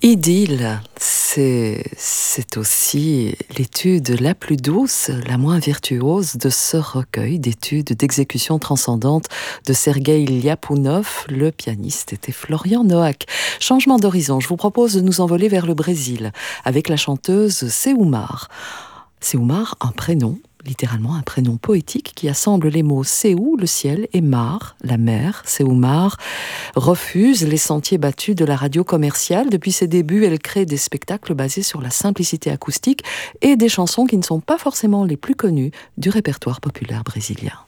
Idylle, c'est aussi l'étude la plus douce, la moins virtuose de ce recueil d'études d'exécution transcendante de Sergueï Liapounov. Le pianiste était Florian Noack. Changement d'horizon, je vous propose de nous envoler vers le Brésil avec la chanteuse Seoumar. Seoumar, un prénom, littéralement un prénom poétique qui assemble les mots Séou, le ciel, et Mar, la mer. Seoumar refuse les sentiers battus de la radio commerciale. Depuis ses débuts, elle crée des spectacles basés sur la simplicité acoustique et des chansons qui ne sont pas forcément les plus connues du répertoire populaire brésilien.